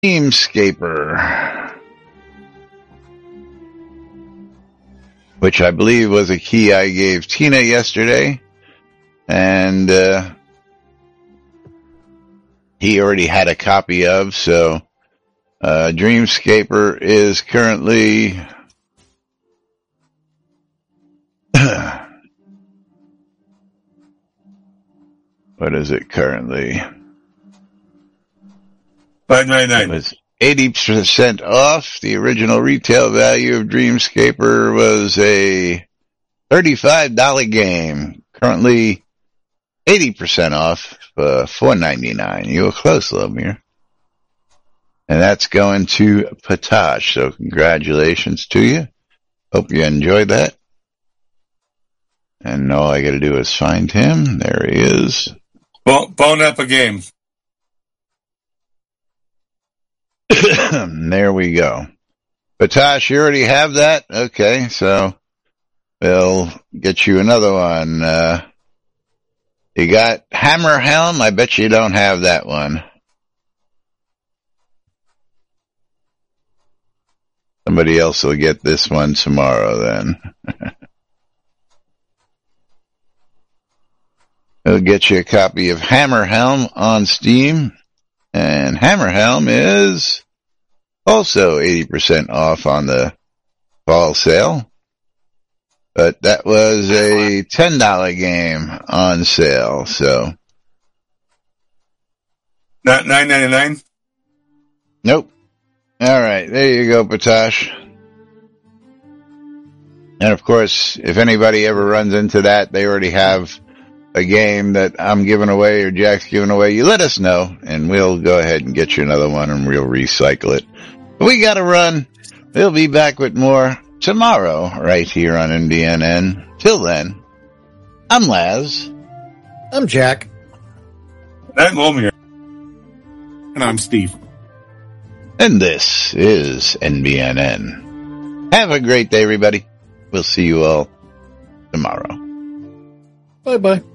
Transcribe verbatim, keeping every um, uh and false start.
Dreamscaper, which I believe was a key I gave Tina yesterday, and uh, he already had a copy of, so uh, Dreamscaper is currently what is it currently? five ninety-nine. It was eighty percent off. The original retail value of Dreamscaper was a thirty-five dollars game. Currently eighty percent off, uh, four ninety-nine. You were close, Lomir. And that's going to Patosh, so congratulations to you. Hope you enjoyed that. And all I gotta do is find him. There he is. Bone, bone up a game. There we go. Patosh, you already have that? Okay, so we'll get you another one. Uh, you got Hammer Helm? I bet you don't have that one. Somebody else will get this one tomorrow then. We'll get you a copy of Hammer Helm on Steam. And Hammer Helm is also eighty percent off on the fall sale. But that was a ten dollars game on sale, so. Not nine ninety-nine? Nope. Alright, there you go, Patosh. And of course, if anybody ever runs into that, they already have a game that I'm giving away or Jack's giving away, you let us know, and we'll go ahead and get you another one and we'll recycle it. But we gotta run. We'll be back with more tomorrow right here on N B N N. Till then, I'm Laz. I'm Jack. I'm Lomir. And I'm Steve. And this is N B N N. Have a great day, everybody. We'll see you all tomorrow. Bye-bye.